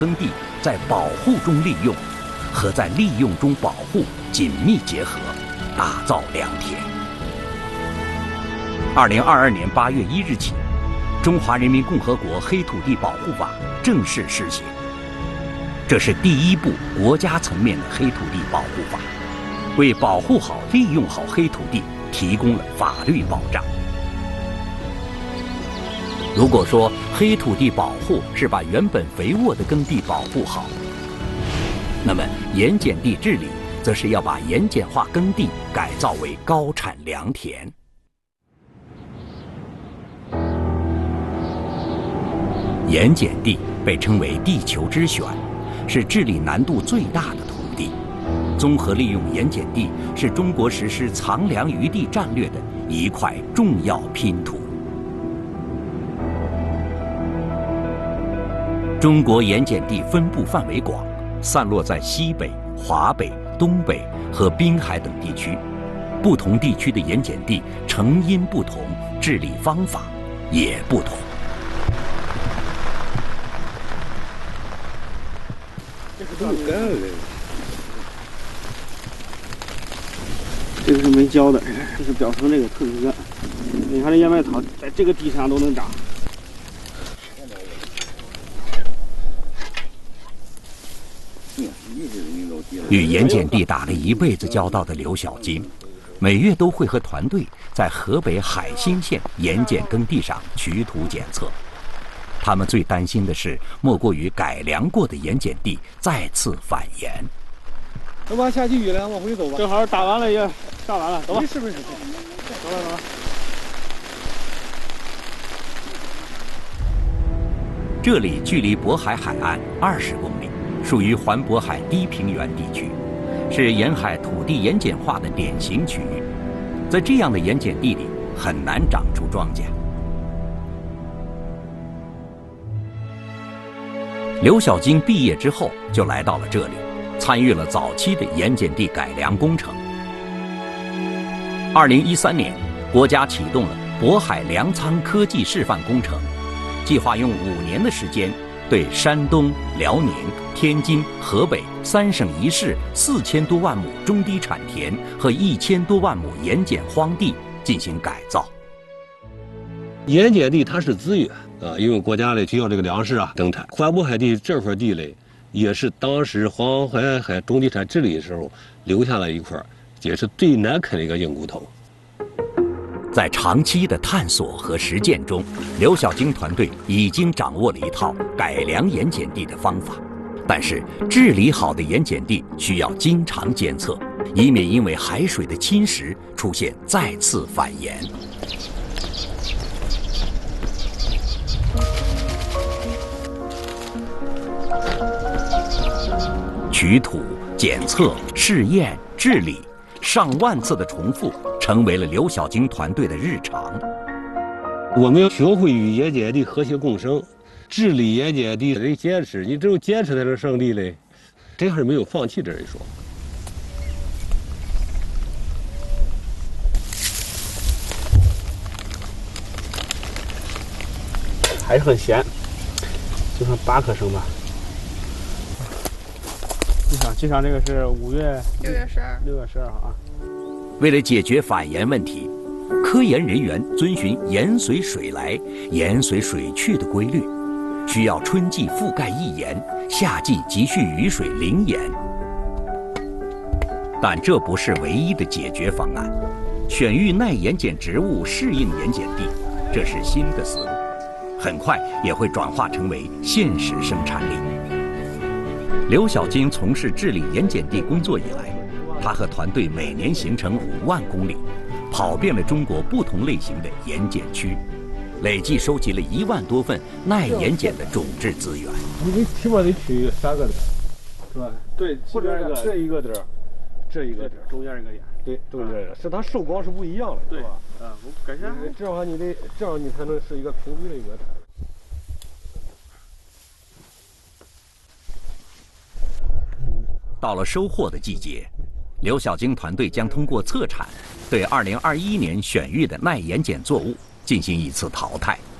耕地在保护中利用和在利用中保护紧密结合，打造良田。2022年8月1日起，《中华人民共和国黑土地保护法》正式施行。这是第一部国家层面的黑土地保护法，为保护好、利用好黑土地提供了法律保障。如果说黑土地保护是把原本肥沃的耕地保护好，那么盐碱地治理则是要把盐碱化耕地改造为高产良田。盐碱地被称为地球之选，是治理难度最大的土地。综合利用盐碱地是中国实施藏粮于地战略的一块重要拼图。中国盐碱地分布范围广，散落在西北、华北、东北和滨海等地区。不同地区的盐碱地成因不同，治理方法也不同。 这是干的，这个是没浇的，这是表层这个特别干。你看这燕麦草在这个地上都能长。 与盐碱地打了一辈子交道的刘小金，每月都会和团队在河北海新县盐碱耕地上取土检测。他们最担心的是，莫过于改良过的盐碱地再次反盐。 走吧，下起雨了，往回走吧。 正好打完了也上完了，走吧。 是不是？走了走了。 这里距离渤海海岸20公里。属于环渤海低平原地区，是沿海土地盐碱化的典型区域。在这样的盐碱地里，很难长出庄稼。刘小金毕业之后就来到了这里，参与了早期的盐碱地改良工程。2013年，国家启动了渤海粮仓科技示范工程，计划用5年的时间，对山东、辽宁、天津、河北3省1市4000多万亩中低产田和1000多万亩盐碱荒地进行改造。 盐碱地它是资源啊，因为国家嘞需要这个粮食啊生产。环渤海地这块地嘞，也是当时黄海中地产治理的时候留下了一块，也是最难啃的一个硬骨头。 在长期的探索和实践中，刘小金团队已经掌握了一套改良盐碱地的方法。但是，治理好的盐碱地需要经常监测，以免因为海水的侵蚀出现再次反盐。取土、检测、试验、治理，上万次的重复，成为了刘小金团队的日常。 我们要学会与盐碱地和谐共生，治理盐碱地得坚持，你只有坚持才能胜利嘞。这还是没有放弃这一说。 还是很咸，就剩8颗升吧。机场这个是6月12号啊。 为了解决反盐问题，科研人员遵循盐随水来、盐随水去的规律，需要春季覆盖一盐，夏季急需雨水淋盐。但这不是唯一的解决方案，选育耐盐碱植物适应盐碱地，这是新的思路，很快也会转化成为现实生产力。刘小金从事治理盐碱地工作以来，他和团队每年行程5万公里，跑遍了中国不同类型的盐碱区，累计收集了1万多份耐盐碱的种质资源。 你起码得取3个点，是吧？ 对， 或者这一个点， 这一个点，中间一个点。 对，中间一个，是它受光是不一样的， 对吧？ 我感觉这样的话你得，这样你才能是一个平均的一个点。 到了收获的季节，刘小金团队将通过测产，对2021年选育的耐盐碱作物进行一次淘汰。